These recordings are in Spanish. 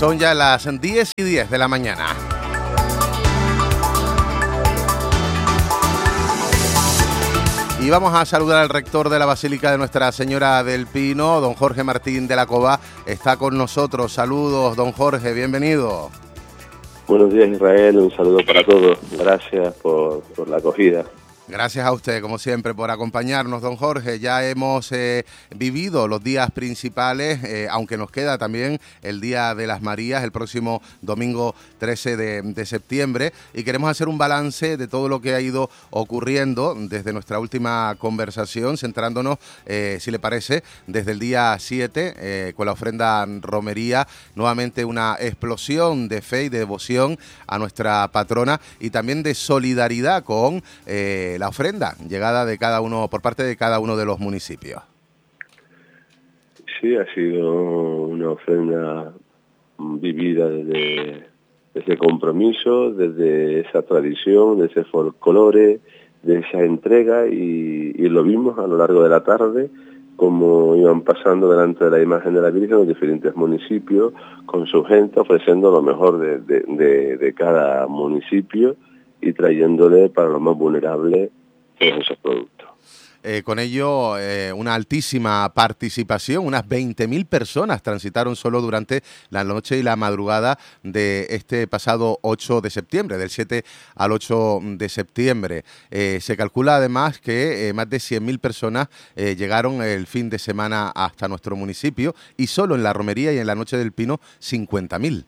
Son ya las 10:10 de la mañana. Y vamos a saludar al rector de la Basílica de Nuestra Señora del Pino, don Jorge Martín de la Cova. Está con nosotros. Saludos, don Jorge, bienvenido. Buenos días, Israel, un saludo para todos. Gracias por la acogida. Gracias a usted, como siempre, por acompañarnos, don Jorge. Ya hemos vivido los días principales, aunque nos queda también el Día de las Marías, el próximo domingo 13 de septiembre, y queremos hacer un balance de todo lo que ha ido ocurriendo desde nuestra última conversación, centrándonos, si le parece, desde el día 7, con la ofrenda romería, nuevamente una explosión de fe y de devoción a nuestra patrona, y también de solidaridad con la ofrenda llegada de cada uno, por parte de cada uno de los municipios. Sí, ha sido una ofrenda vivida desde compromiso, desde esa tradición, de ese folclore, de esa entrega, y lo vimos a lo largo de la tarde, como iban pasando delante de la imagen de la Virgen en diferentes municipios, con su gente ofreciendo lo mejor de cada municipio y trayéndole para los más vulnerables todos esos productos. Con ello, una altísima participación, unas 20.000 personas transitaron solo durante la noche y la madrugada de este pasado 8 de septiembre, del 7 al 8 de septiembre. Se calcula además que más de 100.000 personas llegaron el fin de semana hasta nuestro municipio, y solo en la romería y en la Noche del Pino 50.000.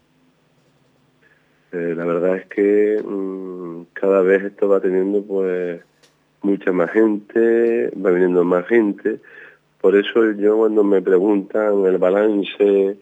La verdad es que cada vez esto va teniendo pues mucha más gente, va viniendo más gente. Por eso yo, cuando me preguntan el balance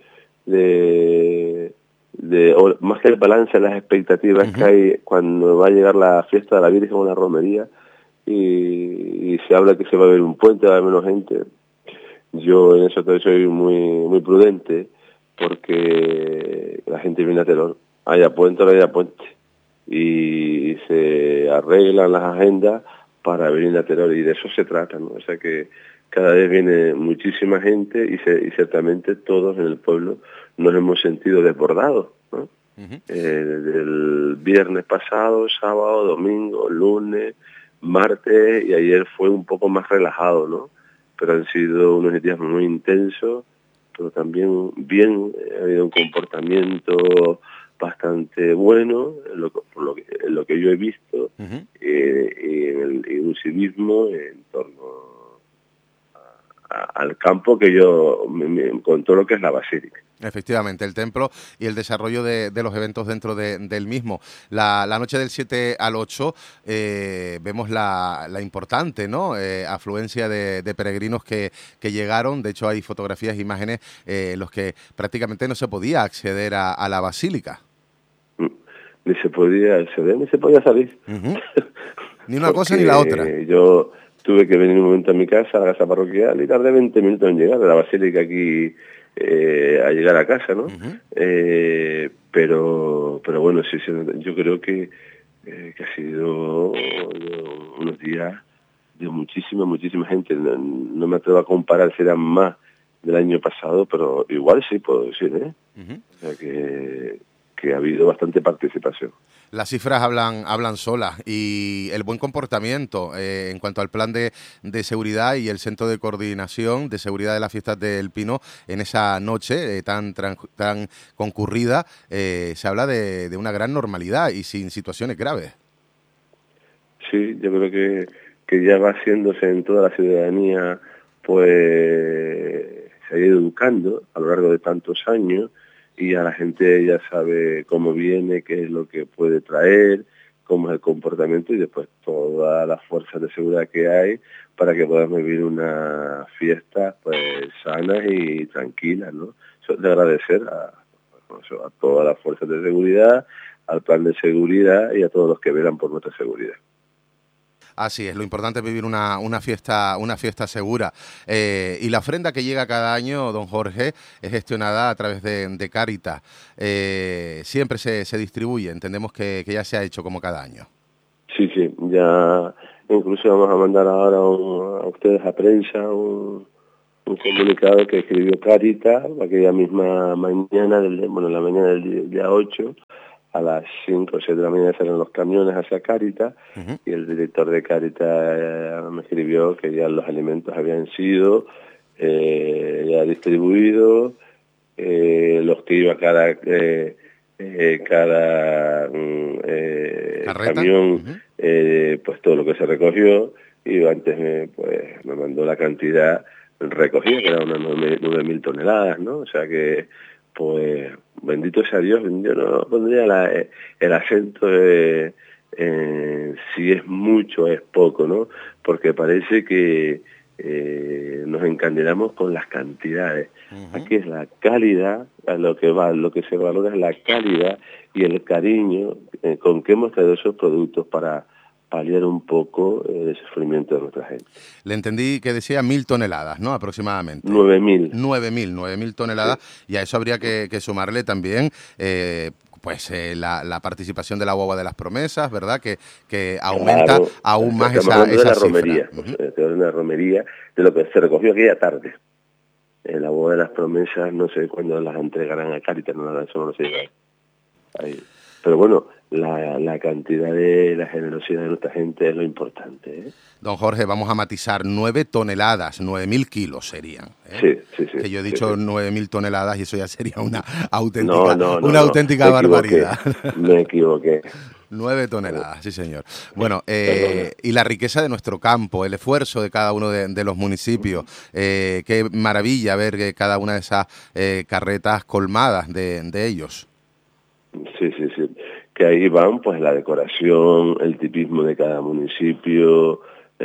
o más que el balance, las expectativas que hay cuando va a llegar la fiesta de la Virgen o la romería, y se habla que se va a ver un puente, va a haber menos gente, yo en eso soy muy prudente, porque la gente viene a Telón, haya puente o no haya puente, y se arreglan las agendas para venir a Telón, y de eso se trata, ¿no? O sea que cada vez viene muchísima gente, y ciertamente todos en el pueblo nos hemos sentido desbordados, ¿no? Desde el viernes pasado, sábado, domingo, lunes, martes, y ayer fue un poco más relajado, ¿no? Pero han sido unos días muy intensos, pero también bien, ha habido un comportamiento bastante bueno en lo que yo he visto, en un civismo en torno al campo que yo con todo lo que es la basílica. Efectivamente, el templo y el desarrollo de los eventos dentro del mismo. La noche del 7 al 8 vemos la importante, ¿no? Afluencia de peregrinos que llegaron. De hecho, hay fotografías e imágenes en los que prácticamente no se podía acceder a la basílica. Ni se podía acceder, ni se podía salir. Ni una cosa ni la otra. Yo tuve que venir un momento a mi casa, a la casa parroquial, y tardé 20 minutos en llegar de la basílica aquí a llegar a casa, ¿no? Pero bueno, sí, yo creo que ha sido unos días de muchísima gente. No me atrevo a comparar si eran más del año pasado, pero igual sí puedo decir, ¿eh? O sea que ha habido bastante participación. Las cifras hablan solas, y el buen comportamiento en cuanto al plan de seguridad y el centro de coordinación de seguridad de las fiestas del Pino en esa noche tan concurrida, se habla de una gran normalidad y sin situaciones graves. Sí, yo creo que ya va haciéndose en toda la ciudadanía, pues se ha ido educando a lo largo de tantos años, y a la gente ya sabe cómo viene, qué es lo que puede traer, cómo es el comportamiento, y después todas las fuerzas de seguridad que hay para que podamos vivir una fiesta pues sanas y tranquilas, ¿no? Eso es de agradecer a todas las fuerzas de seguridad, al plan de seguridad y a todos los que velan por nuestra seguridad. Así es, lo importante es vivir una fiesta segura. Y la ofrenda que llega cada año, don Jorge, es gestionada a través de Cáritas. Siempre se distribuye, entendemos que ya se ha hecho como cada año. Sí, ya incluso vamos a mandar ahora a ustedes a prensa un comunicado que escribió Cáritas aquella misma mañana, la mañana del día 8, a las 5 o 6 de la mañana salen los camiones hacia Cáritas, y el director de Cáritas me escribió que ya los alimentos habían sido ya distribuidos, los que iba cada camión, pues todo lo que se recogió, y antes me mandó la cantidad recogida, que era unas 9.000 toneladas, ¿no? O sea que, pues, bendito sea Dios. Yo no pondría el acento si es mucho o es poco, ¿no? Porque parece que nos encandilamos con las cantidades. Aquí es la calidad, lo que se valora es la calidad y el cariño con que hemos traído esos productos para paliar un poco el sufrimiento de nuestra gente. Le entendí que decía 1.000 toneladas, ¿no? Aproximadamente. 9.000. 9.000 toneladas, sí. Y a eso habría que sumarle también la participación de la guagua de las promesas, ¿verdad? Que aumenta aún más esa de la cifra. Romería, de una romería, de lo que se recogió aquella tarde. La boda de las promesas, no sé cuándo las entregarán a Cáritas, eso no lo sé. Ahí. Pero bueno, la cantidad de la generosidad de nuestra gente es lo importante, ¿eh? Don Jorge, vamos a matizar, 9 toneladas, 9.000 kilos serían, ¿eh? Sí. Que yo he dicho 9.000 toneladas y eso ya sería una auténtica barbaridad. Me equivoqué. 9 toneladas, sí señor. Bueno, y la riqueza de nuestro campo, el esfuerzo de cada uno de los municipios, qué maravilla ver que cada una de esas carretas colmadas de ellos. Sí. Que ahí van pues la decoración, el tipismo de cada municipio,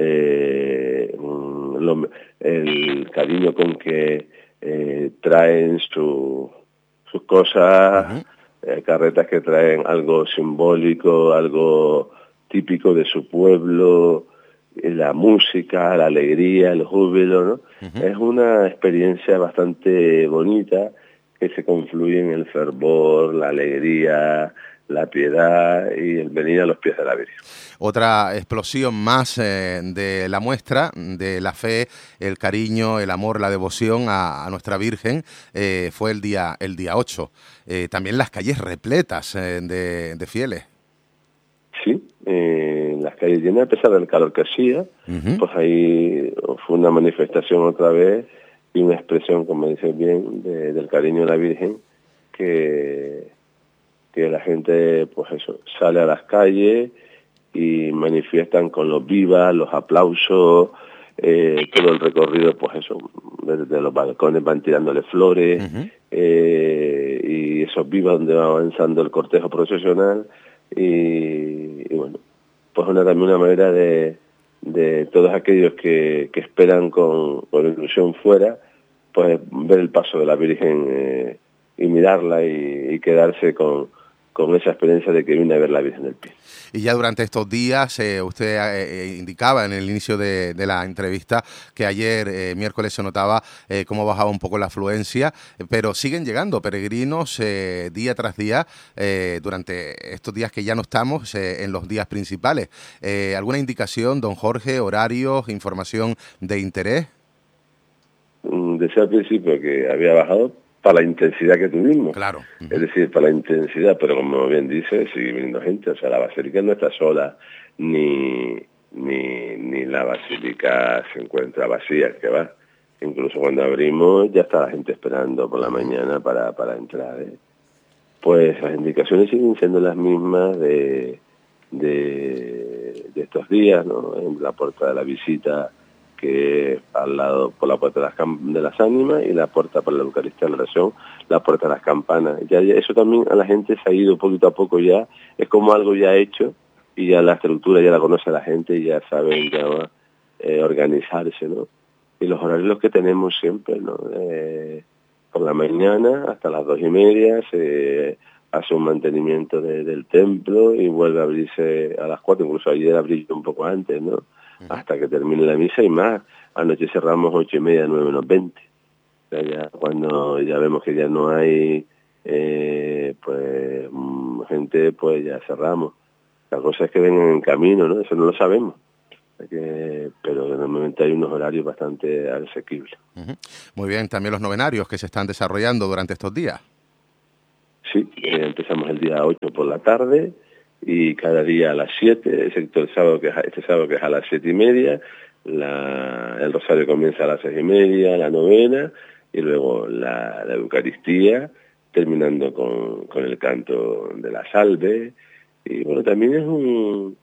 el cariño con que traen sus cosas, carretas que traen algo simbólico, algo típico de su pueblo, la música, la alegría, el júbilo, ¿no? Es una experiencia bastante bonita que se confluye en el fervor, la alegría, la piedad y el venir a los pies de la Virgen. Otra explosión más de la muestra de la fe, el cariño, el amor, la devoción a nuestra Virgen fue el día 8. También las calles repletas de fieles. Sí, las calles llenas, a pesar del calor que hacía, pues ahí fue una manifestación otra vez y una expresión, como dices bien, del cariño de la Virgen, que la gente, pues eso, sale a las calles y manifiestan con los vivas, los aplausos, todo el recorrido, pues eso, desde los balcones van tirándole flores, y esos vivas donde va avanzando el cortejo procesional, y bueno, pues también una manera de todos aquellos que esperan con ilusión fuera, pues ver el paso de la Virgen y mirarla y quedarse con esa experiencia de que viene a ver la Virgen del Pi. Y ya durante estos días, usted indicaba en el inicio de la entrevista que ayer, miércoles, se notaba cómo bajaba un poco la afluencia, pero siguen llegando peregrinos día tras día durante estos días que ya no estamos en los días principales. ¿Alguna indicación, don Jorge, horarios, información de interés? Decía al principio que había bajado para la intensidad que tuvimos. Claro. Es decir, para la intensidad, pero como bien dice, sigue viniendo gente. O sea, la basílica no está sola, ni la basílica se encuentra vacía, que va. Incluso cuando abrimos ya está la gente esperando por la mañana para entrar, ¿eh? Pues las indicaciones siguen siendo las mismas de estos días, ¿no? En la puerta de la visita, que al lado por la puerta de las ánimas, y la puerta por la Eucaristía de la oración, la puerta de las campanas. Ya eso también a la gente se ha ido poquito a poco ya, es como algo ya hecho, y ya la estructura ya la conoce la gente y ya saben ya organizarse, ¿no? Y los horarios que tenemos siempre, ¿no? Por la mañana hasta las 2:30 se hace un mantenimiento del templo y vuelve a abrirse a las 4, incluso ayer abrí un poco antes, ¿no? Hasta que termine la misa y más. Anoche cerramos 8:30, 9:20. O sea, ya cuando ya vemos que ya no hay gente, pues ya cerramos. La cosa es que vengan en camino, ¿no? Eso no lo sabemos. pero normalmente hay unos horarios bastante asequibles. Muy bien, también los novenarios que se están desarrollando durante estos días. Sí, empezamos el día 8 por la tarde y cada día a las 7, excepto el sábado, este sábado que es a las 7:30, el rosario comienza a las 6:30, la novena, y luego la Eucaristía, terminando con el canto de la salve. Y bueno, también